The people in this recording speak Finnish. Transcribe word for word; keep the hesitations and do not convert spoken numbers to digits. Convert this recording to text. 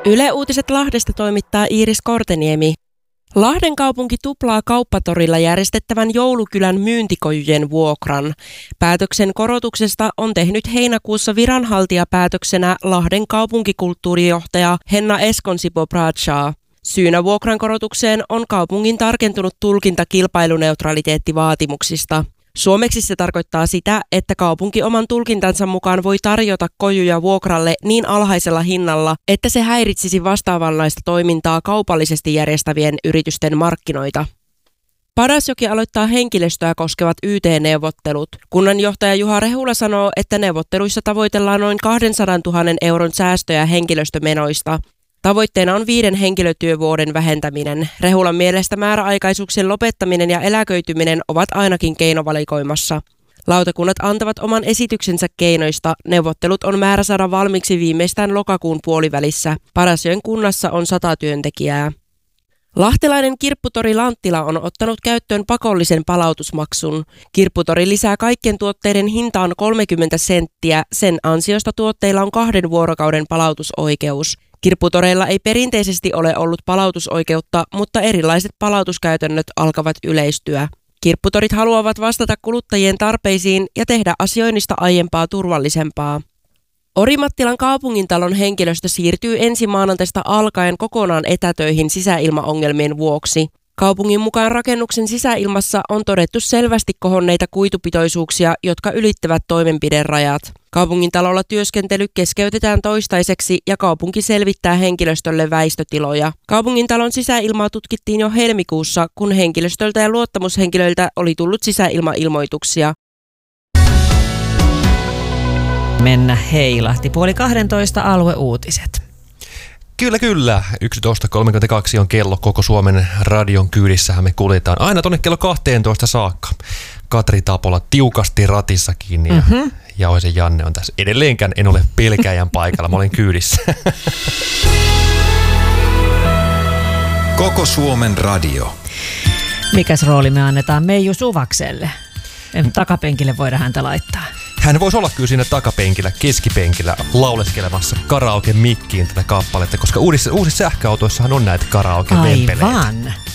Yle Uutiset Lahdesta toimittaa Iiris Korteniemi. Lahden kaupunki tuplaa Kauppatorilla järjestettävän joulukylän myyntikojujen vuokran. Päätöksen korotuksesta on tehnyt heinäkuussa viranhaltijapäätöksenä Lahden kaupunkikulttuurijohtaja Henna Eskonsipo-Bradshaw. Syynä vuokran korotukseen on kaupungin tarkentunut tulkinta kilpailuneutraliteettivaatimuksista. Suomeksi se tarkoittaa sitä, että kaupunki oman tulkintansa mukaan voi tarjota kojuja vuokralle niin alhaisella hinnalla, että se häiritsisi vastaavanlaista toimintaa kaupallisesti järjestävien yritysten markkinoita. Padasjoki aloittaa henkilöstöä koskevat Y T-neuvottelut. Kunnanjohtaja Juha Rehula sanoo, että neuvotteluissa tavoitellaan noin kaksisataatuhatta euron säästöjä henkilöstömenoista. Tavoitteena on viiden henkilötyövuoden vähentäminen. Rehulan mielestä määräaikaisuuksien lopettaminen ja eläköityminen ovat ainakin keinovalikoimassa. Lautakunnat antavat oman esityksensä keinoista. Neuvottelut on määrä saada valmiiksi viimeistään lokakuun puolivälissä. Padasjoen kunnassa on sata työntekijää. Lahtelainen kirpputori Lanttila on ottanut käyttöön pakollisen palautusmaksun. Kirpputori lisää kaikkien tuotteiden hintaan kolmekymmentä senttiä. Sen ansiosta tuotteilla on kahden vuorokauden palautusoikeus. Kirpputoreilla ei perinteisesti ole ollut palautusoikeutta, mutta erilaiset palautuskäytännöt alkavat yleistyä. Kirpputorit haluavat vastata kuluttajien tarpeisiin ja tehdä asioinnista aiempaa turvallisempaa. Orimattilan kaupungintalon henkilöstö siirtyy ensi maanantaista alkaen kokonaan etätöihin sisäilmaongelmien vuoksi. Kaupungin mukaan rakennuksen sisäilmassa on todettu selvästi kohonneita kuitupitoisuuksia, jotka ylittävät toimenpiderajat. Kaupungintalolla työskentely keskeytetään toistaiseksi ja kaupunki selvittää henkilöstölle väistötiloja. Kaupungintalon sisäilmaa tutkittiin jo helmikuussa, kun henkilöstöltä ja luottamushenkilöiltä oli tullut sisäilmailmoituksia. Mennä heilahti. Puoli kahdentoista alueuutiset. Kyllä, kyllä. yksitoista kolmekymmentäkaksi on kello koko Suomen radion kyydissähän me kuljetaan aina tonne kello kahteentoista saakka. Katri Tapola tiukasti ratissa kiinni ja mm-hmm. Jauhisen Janne on tässä. Edelleenkään en ole pelkäjän paikalla, mä olen kyydissä. Koko Suomen radio. Mikäs rooli me annetaan Meiju Suvakselle? Takapenkille voidaan häntä laittaa. Hän voisi olla kyllä siinä takapenkillä, keskipenkillä karaoke-mikkiin tätä kappaletta, koska uusissa, uusissa sähköautoissahan on näitä karaoke-vempeleitä. Aivan.